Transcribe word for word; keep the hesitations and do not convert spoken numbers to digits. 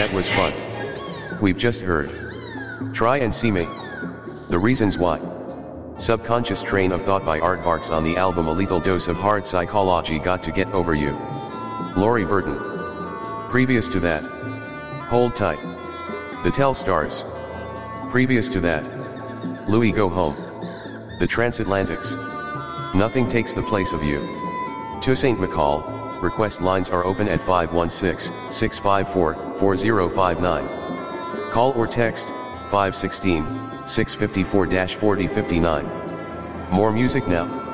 That was fun. We've just heard. Try and see me. The reasons why. Subconscious train of thought by Aardvarks on the album A Lethal Dose of Hard Psychology. Got to Get Over You. Laurie Burton. Previous to that. Hold Tight. The Telstars. Previous to that. Louis Go Home. The Transatlantics. Nothing Takes the Place of You. To Saint McCall, request lines are open at five one six, six five four, four zero five nine. Call or text, five one six, six five four, four zero five nine. More music now.